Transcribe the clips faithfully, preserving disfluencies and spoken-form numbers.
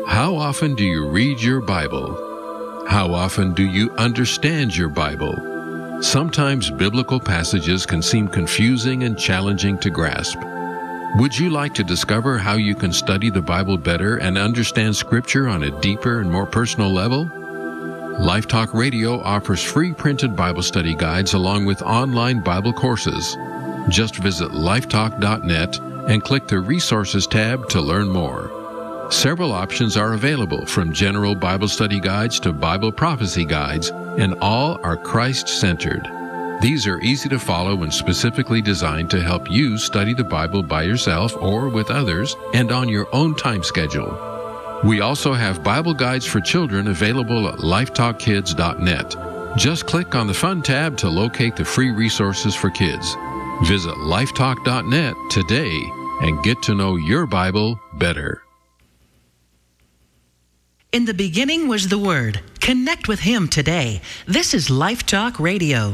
How often do you read your Bible? How often do you understand your Bible? Sometimes biblical passages can seem confusing and challenging to grasp. Would you like to discover how you can study the Bible better and understand Scripture on a deeper and more personal level? Life Talk Radio offers free printed Bible study guides along with online Bible courses. Just visit lifetalk dot net and click the Resources tab to learn more. Several options are available, from general Bible study guides to Bible prophecy guides, and all are Christ-centered. These are easy to follow and specifically designed to help you study the Bible by yourself or with others and on your own time schedule. We also have Bible guides for children available at lifetalk kids dot net. Just click on the Fun tab to locate the free resources for kids. Visit lifetalk dot net today and get to know your Bible better. In the beginning was the Word. Connect with Him today. This is Life Talk Radio.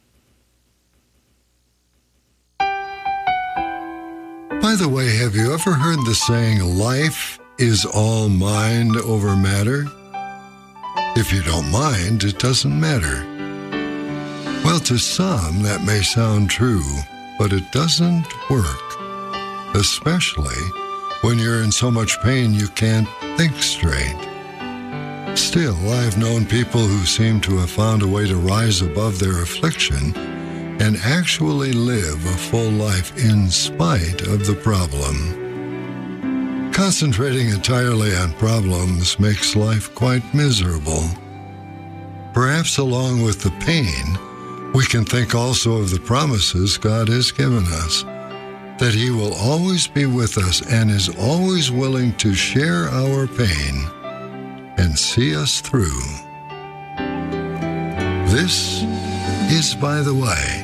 By the way, have you ever heard the saying, life is all mind over matter? If you don't mind, it doesn't matter. Well, to some, that may sound true, but it doesn't work, especially when you're in so much pain you can't think straight. Still, I've known people who seem to have found a way to rise above their affliction and actually live a full life in spite of the problem. Concentrating entirely on problems makes life quite miserable. Perhaps along with the pain, we can think also of the promises God has given us, that He will always be with us and is always willing to share our pain and see us through. This is By the Way.